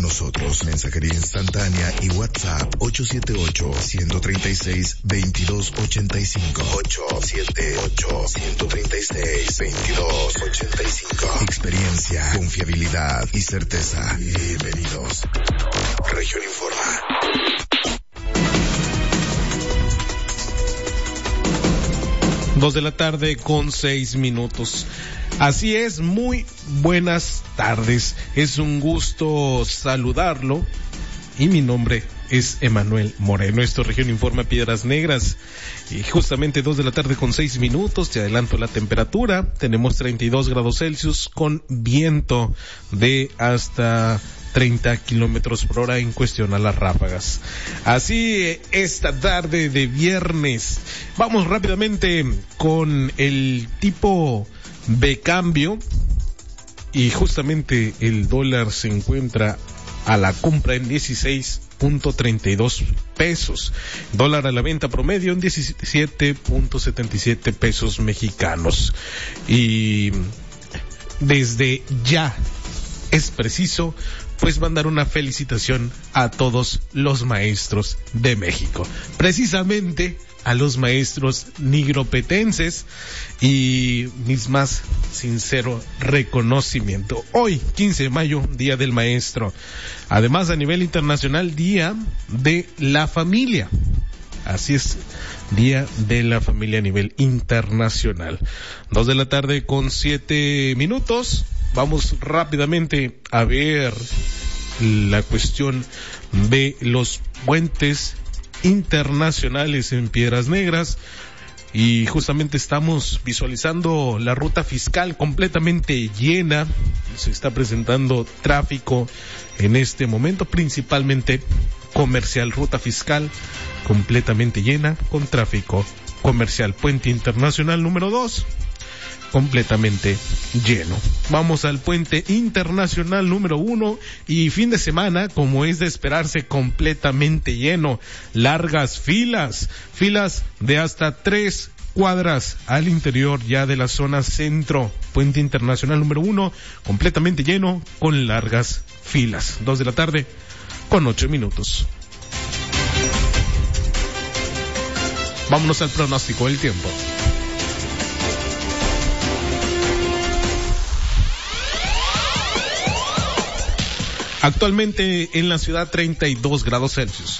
nosotros. Mensajería instantánea y WhatsApp 878-136-2285. 878-136-2285. Experiencia, confiabilidad y certeza. Bienvenidos. Región Informa. Dos de la tarde con 6 minutos. Así es, muy buenas tardes. Es un gusto saludarlo y mi nombre es Emanuel Moreno. Esto es Región Informa Piedras Negras. Y justamente 2 de la tarde con 6 minutos. Te adelanto la temperatura. Tenemos 32 grados Celsius con viento de hasta 30 kilómetros por hora en cuestión a las ráfagas. Así, esta tarde de viernes, vamos rápidamente con el tipo de cambio y justamente el dólar se encuentra a la compra en 16.32 pesos. Dólar a la venta promedio en 17.77 pesos mexicanos. Y desde ya es preciso pues mandar una felicitación a todos los maestros de México, precisamente a los maestros nigropetenses, y mis más sincero reconocimiento. Hoy, 15 de mayo, Día del Maestro. Además, a nivel internacional, Día de la Familia. Así es, Día de la Familia a nivel internacional. 2 de la tarde con 7 minutos. Vamos rápidamente a ver la cuestión de los puentes internacionales en Piedras Negras, y justamente estamos visualizando la ruta fiscal completamente llena. Se está presentando tráfico en este momento, principalmente comercial. Ruta fiscal completamente llena con tráfico comercial. Puente internacional número 2 completamente lleno. Vamos al puente internacional número 1 y fin de semana, como es de esperarse, completamente lleno. Largas filas de hasta 3 cuadras al interior ya de la zona centro. Puente internacional número 1 completamente lleno con largas filas. 2 de la tarde con 8 minutos. Vámonos al pronóstico del tiempo. Actualmente en la ciudad 32 grados Celsius.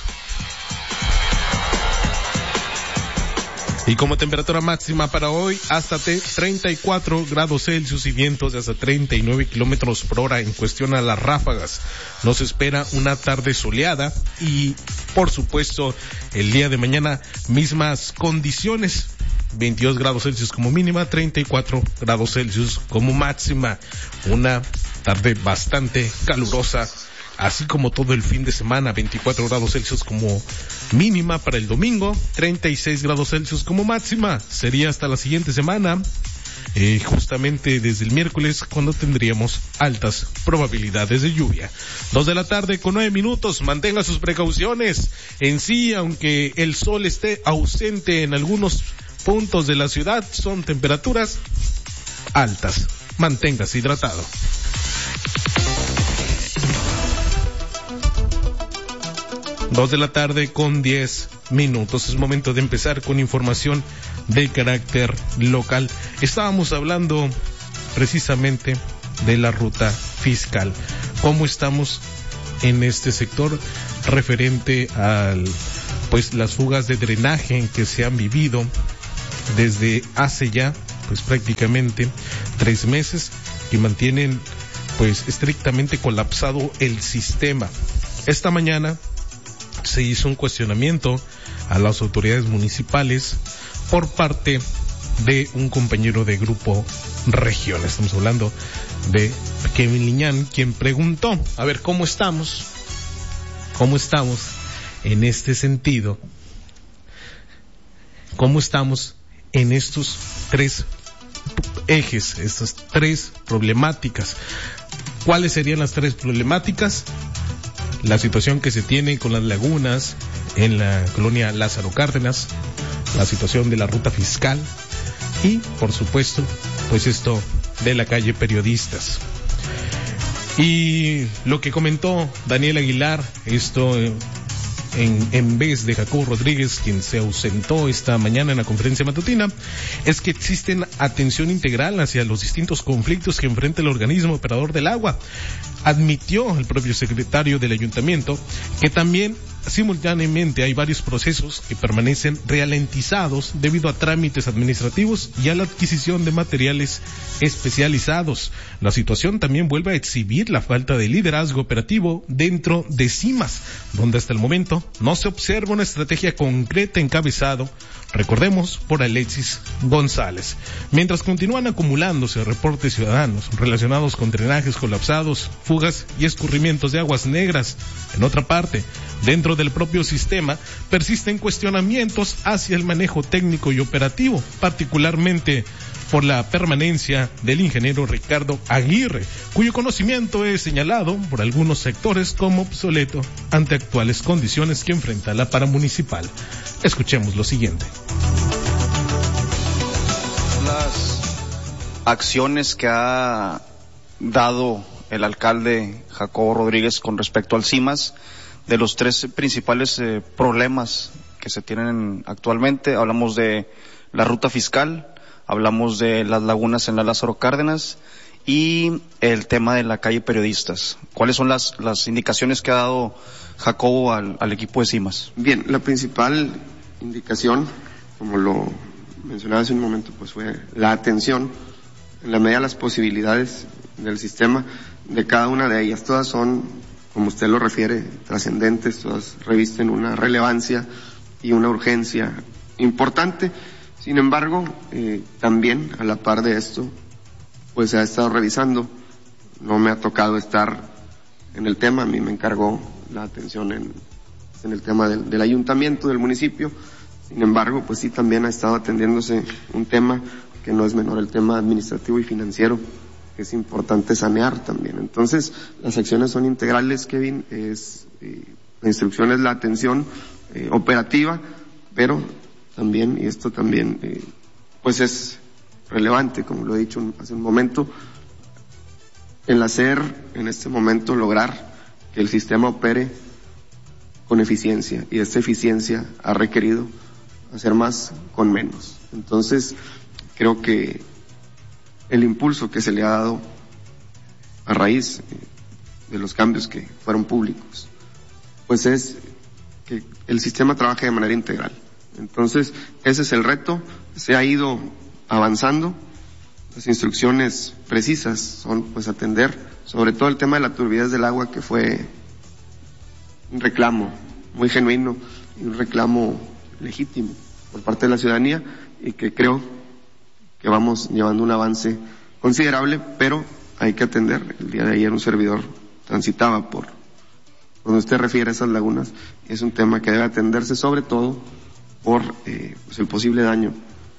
Y como temperatura máxima para hoy, hasta 34 grados Celsius y vientos de hasta 39 kilómetros por hora en cuestión a las ráfagas. Nos espera una tarde soleada y, por supuesto, el día de mañana, mismas condiciones. 22 grados Celsius como mínima, 34 grados Celsius como máxima. Una tarde bastante calurosa, así como todo el fin de semana. 24 grados Celsius como mínima para el domingo, 36 grados Celsius como máxima. Sería hasta la siguiente semana, justamente desde el miércoles, cuando tendríamos altas probabilidades de lluvia. 2 de la tarde con 9 minutos. Mantenga sus precauciones. En sí, aunque el sol esté ausente en algunos puntos de la ciudad, son temperaturas altas. Manténgase hidratado. Dos de la tarde con 10 minutos. Es momento de empezar con información de carácter local. Estábamos hablando precisamente de la ruta fiscal. ¿Cómo estamos en este sector referente al, pues, las fugas de drenaje que se han vivido desde hace ya, pues, prácticamente 3 meses, que mantienen, pues, estrictamente colapsado el sistema? Esta mañana se hizo un cuestionamiento a las autoridades municipales por parte de un compañero de Grupo Región. Estamos hablando de Kevin Liñán, quien preguntó, a ver, ¿cómo estamos en este sentido? ¿Cómo estamos en estos 3 ejes, estas 3 problemáticas? ¿Cuáles serían las 3 problemáticas? La situación que se tiene con las lagunas en la colonia Lázaro Cárdenas, la situación de la ruta fiscal y, por supuesto, pues esto de la calle Periodistas. Y lo que comentó Daniel Aguilar, esto en vez de Jacobo Rodríguez, quien se ausentó esta mañana en la conferencia matutina, es que existen atención integral hacia los distintos conflictos que enfrenta el organismo operador del agua. Admitió el propio secretario del ayuntamiento que también simultáneamente hay varios procesos que permanecen ralentizados debido a trámites administrativos y a la adquisición de materiales especializados. La situación también vuelve a exhibir la falta de liderazgo operativo dentro de CIMAS, donde hasta el momento no se observa una estrategia concreta encabezado, recordemos, por Alexis González. Mientras continúan acumulándose reportes ciudadanos relacionados con drenajes colapsados, fugas y escurrimientos de aguas negras, en otra parte, dentro del propio sistema, persisten cuestionamientos hacia el manejo técnico y operativo, particularmente por la permanencia del ingeniero Ricardo Aguirre, cuyo conocimiento es señalado por algunos sectores como obsoleto ante actuales condiciones que enfrenta la paramunicipal. Escuchemos lo siguiente. Las acciones que ha dado el alcalde Jacobo Rodríguez con respecto al CIMAS, de los tres principales problemas que se tienen actualmente, hablamos de la ruta fiscal, hablamos de las lagunas en la Lázaro Cárdenas y el tema de la calle Periodistas. ¿Cuáles son las indicaciones que ha dado Jacobo al equipo de CIMAS? Bien, la principal indicación, como lo mencionaba hace un momento, pues fue la atención en la medida de las posibilidades del sistema de cada una de ellas. Todas son, como usted lo refiere, trascendentes, todas revisten una relevancia y una urgencia importante. Sin embargo, también a la par de esto, pues se ha estado revisando. No me ha tocado estar en el tema, a mí me encargó la atención en el tema del ayuntamiento, del municipio. Sin embargo, pues sí, también ha estado atendiéndose un tema que no es menor, el tema administrativo y financiero, que es importante sanear también. Entonces, las acciones son integrales, Kevin, la instrucción es la atención operativa, pero también, y esto también, pues es relevante, como lo he dicho hace un momento, el hacer en este momento lograr que el sistema opere con eficiencia, y esta eficiencia ha requerido hacer más con menos. Entonces, creo que el impulso que se le ha dado a raíz de los cambios que fueron públicos, pues es que el sistema trabaje de manera integral. Entonces, ese es el reto, se ha ido avanzando, las instrucciones precisas son pues atender sobre todo el tema de la turbidez del agua, que fue un reclamo muy genuino y un reclamo legítimo por parte de la ciudadanía, y que creo que vamos llevando un avance considerable, pero hay que atender. El día de ayer un servidor transitaba por donde usted refiere a esas lagunas, y es un tema que debe atenderse sobre todo por pues el posible daño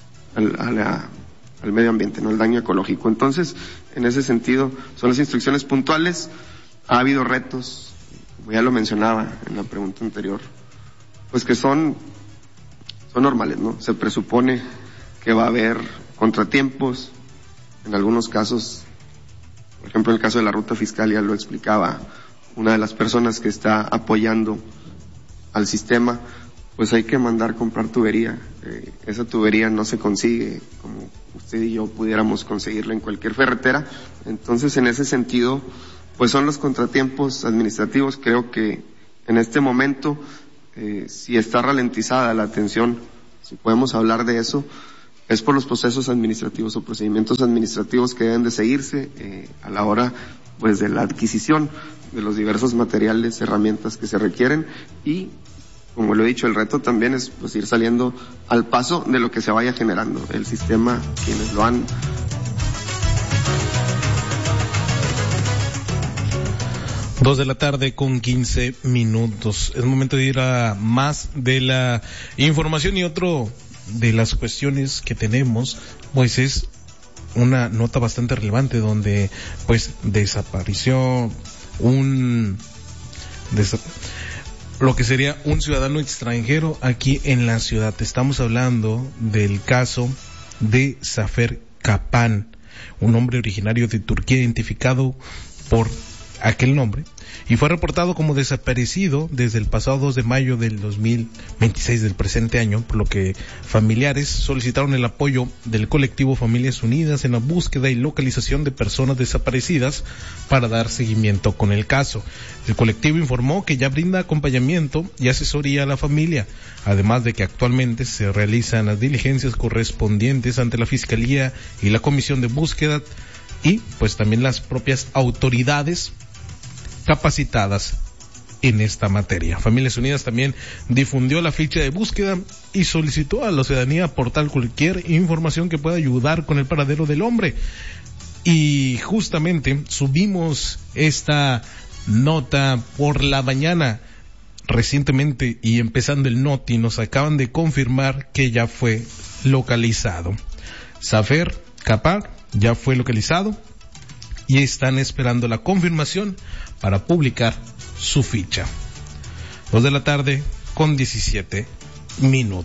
al medio ambiente, no el daño ecológico. Entonces, en ese sentido, son las instrucciones puntuales. Ha habido retos, como ya lo mencionaba en la pregunta anterior, pues que son normales, ¿no? Se presupone que va a haber contratiempos, en algunos casos, por ejemplo, en el caso de la ruta fiscal, ya lo explicaba una de las personas que está apoyando al sistema, pues hay que mandar comprar tubería. Esa tubería no se consigue como usted y yo pudiéramos conseguirla en cualquier ferretera. Entonces, en ese sentido, pues son los contratiempos administrativos. Creo que en este momento, si está ralentizada la atención, si podemos hablar de eso, es por los procesos administrativos o procedimientos administrativos que deben de seguirse a la hora pues de la adquisición de los diversos materiales, herramientas que se requieren, y como lo he dicho, el reto también es pues ir saliendo al paso de lo que se vaya generando. El sistema, quienes lo han... Dos de la tarde con 15 minutos. Es momento de ir a más de la información, y otro de las cuestiones que tenemos, pues es una nota bastante relevante donde pues desapareció lo que sería un ciudadano extranjero aquí en la ciudad. Estamos hablando del caso de Zafer Kapan, un hombre originario de Turquía identificado por aquel nombre, y fue reportado como desaparecido desde el pasado 2 de mayo del 2026 del presente año, por lo que familiares solicitaron el apoyo del colectivo Familias Unidas en la búsqueda y localización de personas desaparecidas para dar seguimiento con el caso. El colectivo informó que ya brinda acompañamiento y asesoría a la familia, además de que actualmente se realizan las diligencias correspondientes ante la Fiscalía y la Comisión de Búsqueda y pues también las propias autoridades capacitadas en esta materia. Familias Unidas también difundió la ficha de búsqueda y solicitó a la ciudadanía aportar cualquier información que pueda ayudar con el paradero del hombre. Y justamente subimos esta nota por la mañana recientemente y empezando el noti nos acaban de confirmar que ya fue localizado. Safer Kapar ya fue localizado y están esperando la confirmación para publicar su ficha. 2:17 p.m.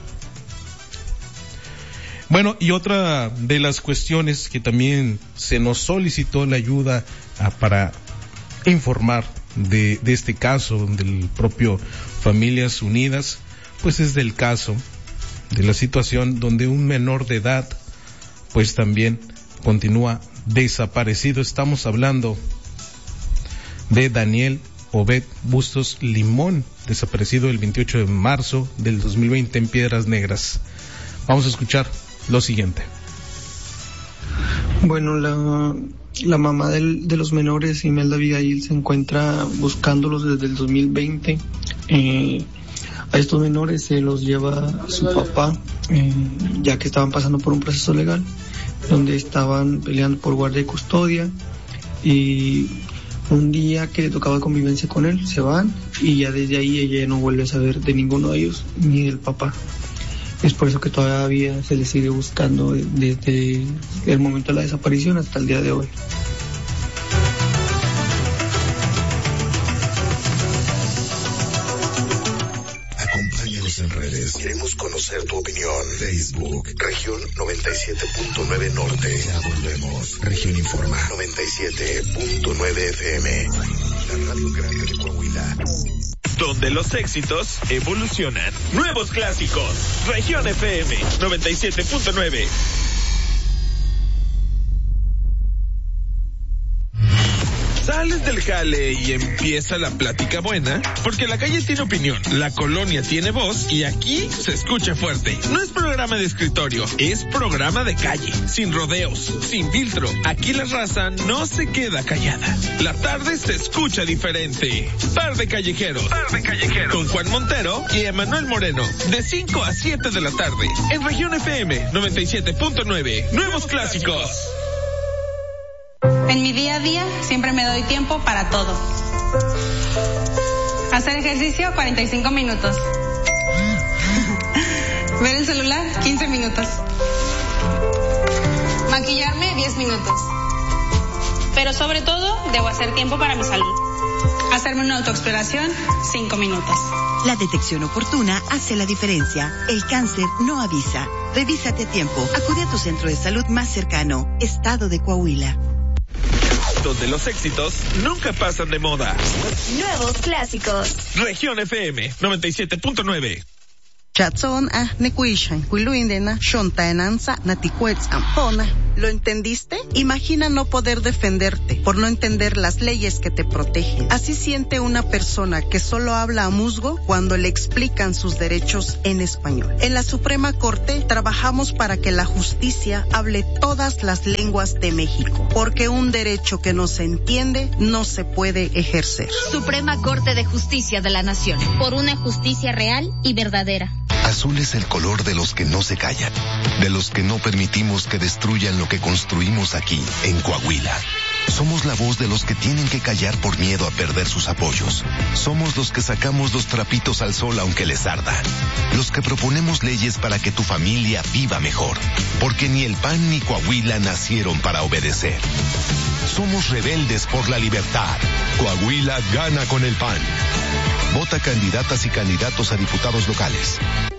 Bueno, y otra de las cuestiones que también se nos solicitó la ayuda para informar de este caso del propio Familias Unidas, pues es del caso de la situación donde un menor de edad pues también continúa desaparecido. Estamos hablando de Daniel Obed Bustos Limón, desaparecido el 28 de marzo del 2020 en Piedras Negras. Vamos a escuchar lo siguiente. Bueno, la mamá de los menores, Imelda Abigail, se encuentra buscándolos desde el 2020. A estos menores se los lleva su papá, ya que estaban pasando por un proceso legal, donde estaban peleando por guardia y custodia, y un día que le tocaba convivencia con él, se van, y ya desde ahí ella no vuelve a saber de ninguno de ellos, ni del papá. Es por eso que todavía se le sigue buscando desde el momento de la desaparición hasta el día de hoy. Acompáñanos en redes. Queremos conocer tu opinión. Facebook, región 97.9 Norte. Ya volvemos. Región Informa 97.9 FM. La radio grande de Coahuila. Donde los éxitos evolucionan. Nuevos clásicos. Región FM 97.9. Sales del jale y empieza la plática buena, porque la calle tiene opinión, la colonia tiene voz y aquí se escucha fuerte. No es programa de escritorio, es programa de calle, sin rodeos, sin filtro. Aquí la raza no se queda callada. La tarde se escucha diferente. Par de callejeros. Con Juan Montero y Emanuel Moreno, de 5 a 7 de la tarde, en Región FM 97.9. Nuevos clásicos. En mi día a día siempre me doy tiempo para todo. Hacer ejercicio 45 minutos. Ver el celular 15 minutos. Maquillarme 10 minutos. Pero sobre todo debo hacer tiempo para mi salud. Hacerme una autoexploración 5 minutos. La detección oportuna hace la diferencia. El cáncer no avisa. Revísate a tiempo. Acude a tu centro de salud más cercano. Estado de Coahuila. Donde los éxitos nunca pasan de moda. Nuevos clásicos. Región FM 97.9. Chatson nekuishan, kuiluindena, shontaenanza, naticuetzampona. ¿Lo entendiste? Imagina no poder defenderte por no entender las leyes que te protegen. Así siente una persona que solo habla a musgo cuando le explican sus derechos en español. En la Suprema Corte trabajamos para que la justicia hable todas las lenguas de México, porque un derecho que no se entiende no se puede ejercer. Suprema Corte de Justicia de la Nación. Por una justicia real y verdadera. Azul es el color de los que no se callan, de los que no permitimos que destruyan lo que construimos aquí, en Coahuila. Somos la voz de los que tienen que callar por miedo a perder sus apoyos. Somos los que sacamos los trapitos al sol aunque les arda. Los que proponemos leyes para que tu familia viva mejor. Porque ni el PAN ni Coahuila nacieron para obedecer. Somos rebeldes por la libertad. Coahuila gana con el PAN. Vota candidatas y candidatos a diputados locales.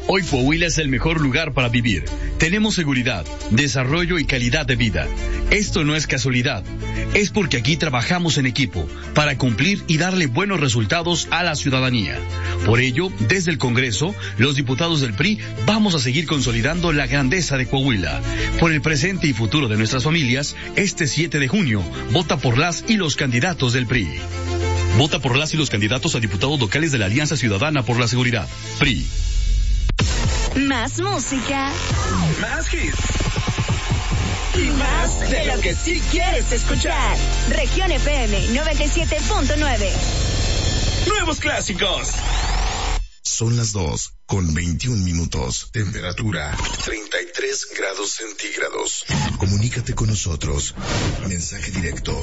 Hoy Coahuila es el mejor lugar para vivir. Tenemos seguridad, desarrollo y calidad de vida. Esto no es casualidad. Es porque aquí trabajamos en equipo para cumplir y darle buenos resultados a la ciudadanía. Por ello, desde el Congreso, los diputados del PRI vamos a seguir consolidando la grandeza de Coahuila. Por el presente y futuro de nuestras familias, este 7 de junio, vota por las y los candidatos del PRI. Vota por las y los candidatos a diputados locales de la Alianza Ciudadana por la Seguridad. PRI. Más música. Más hits. Y más de lo que sí quieres escuchar. Región FM 97.9. Nuevos clásicos. Son las 2:21. Temperatura 33 grados centígrados. Comunícate con nosotros. Mensaje directo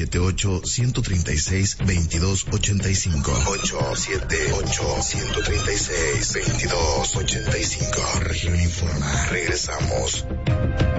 878-136-2285. 878-136-2285. Región Informa. Regresamos.